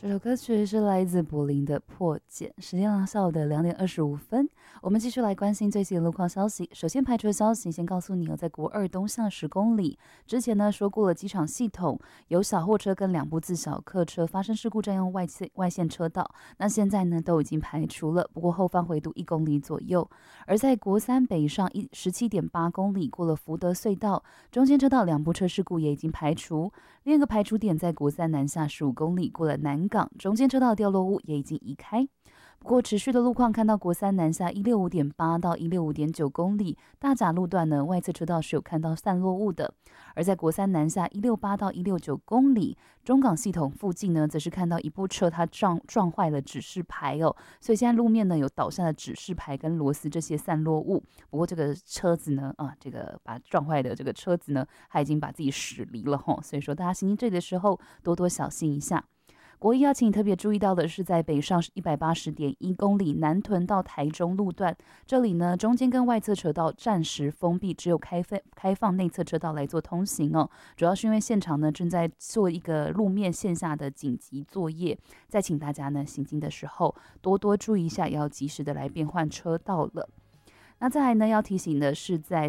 这首歌曲是来自柏林的破茧，时间到下午的2点25分，我们继续来关心最新的路况消息。首先排除的消息，先告诉你在国二东向10公里，之前呢说过了机场系统有小货车跟2部自小客车发生事故占用外线车道，那现在呢都已经排除了，不过后方回堵1公里左右。而在国三北上17.8公里过了福德隧道，中间车道2部车事故也已经排除。另一个排除点在国三南下15公里过了南港，中间车道掉落物也已经移开。不过持续的路况看到国三南下165.8到165.9公里，大甲路段呢外侧车道是有看到散落物的。而在国三南下168到169公里，中港系统附近呢则是看到一部车它撞坏了指示牌哦，所以现在路面呢有倒下的指示牌跟螺丝这些散落物。不过这个车子呢这个把撞坏的这个车子呢，它已经把自己驶离了吼，所以说大家行进这里的时候多多小心一下。国一要请你特别注意到的是，在北上180.1公里南屯到台中路段，这里呢中间跟外侧车道暂时封闭，只有开放内侧车道来做通行哦。主要是因为现场呢正在做一个路面线下的紧急作业，再请大家呢行进的时候多多注意一下，要及时的来变换车道了。那再来呢，要提醒的是，在